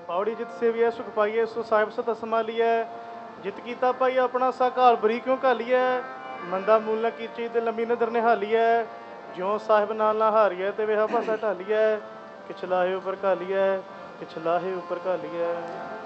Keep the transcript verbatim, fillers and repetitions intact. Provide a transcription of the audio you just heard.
ਪੌੜੀ ਜਿਤ ਸੇਵੀਐ ਸੁਖ ਪਾਈਐ, ਸੋ ਸਾਹਿਬ ਸਤ ਸੰਭਾਲੀਐ। ਜਿਤ ਕੀਤਾ ਪਾਈ ਆਪਣਾ ਸਾ ਘਾਲ ਬਰੀ ਕਿਉਂ ਘਾਲੀਐ। ਮੰਦਾ ਮੂਲ ਨ ਕੀਚੀ ਤੇ ਲੰਮੀ ਨਦਰ ਨਿਹਾਲੀਐ। ਜਿਉ ਸਾਹਿਬ ਨਾਲ ਨਾ ਹਾਰੀਐ ਤੇ ਵੇਹਾ ਭਾਸਾ ਢਾਲੀਐ। ਕਿਛ ਲਾਹੇ ਉਪਰ ਘਾਲੀਐ, ਕਿਛ ਲਾਹੇ ਉਪਰ ਘਾਲੀਐ।